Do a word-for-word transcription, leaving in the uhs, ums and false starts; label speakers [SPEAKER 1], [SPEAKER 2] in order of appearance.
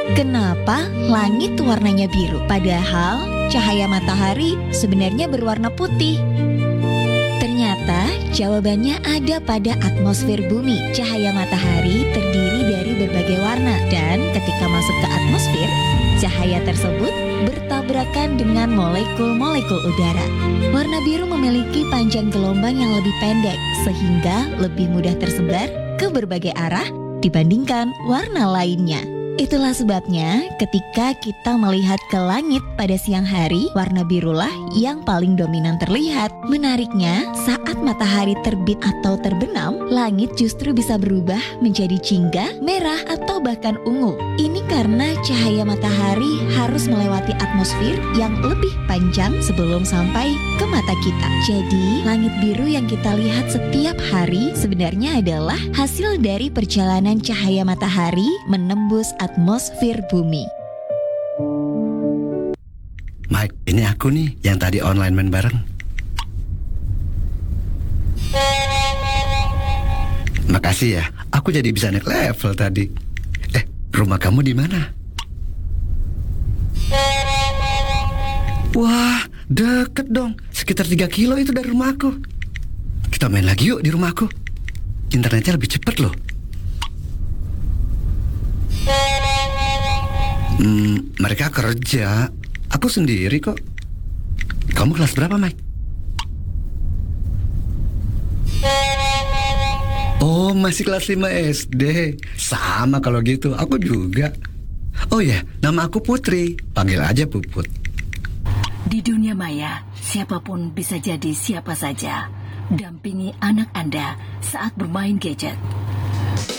[SPEAKER 1] Kenapa langit warnanya biru? Padahal cahaya matahari sebenarnya berwarna putih. Ternyata jawabannya ada pada atmosfer bumi. Cahaya matahari terdiri dari berbagai warna dan ketika masuk ke atmosfer, cahaya tersebut bertabrakan dengan molekul-molekul udara. Warna biru memiliki panjang gelombang yang lebih pendek sehingga lebih mudah tersebar ke berbagai arah dibandingkan warna lainnya. Itulah sebabnya ketika kita melihat ke langit pada siang hari, warna birulah yang paling dominan terlihat. Menariknya, saat matahari terbit atau terbenam, langit justru bisa berubah menjadi jingga, merah, atau bahkan ungu. Ini karena cahaya matahari harus melewati atmosfer yang lebih panjang sebelum sampai ke mata kita. Jadi, langit biru yang kita lihat setiap hari sebenarnya adalah hasil dari perjalanan cahaya matahari menembus atmosfer bumi.
[SPEAKER 2] Mike, ini aku nih yang tadi online main bareng. Makasih ya, aku jadi bisa naik level tadi. Eh, rumah kamu di mana? Wah, deket dong. Sekitar tiga kilo itu dari rumahku. Kita main lagi yuk di rumahku. Internetnya lebih cepet loh. Hmm, mereka kerja. Aku sendiri kok. Kamu kelas berapa, Mike? Oh, masih kelas lima S D. Sama kalau gitu, aku juga. Oh ya, nama aku Putri. Panggil aja Puput.
[SPEAKER 3] Di dunia maya, siapapun bisa jadi siapa saja. Dampingi anak Anda saat bermain gadget.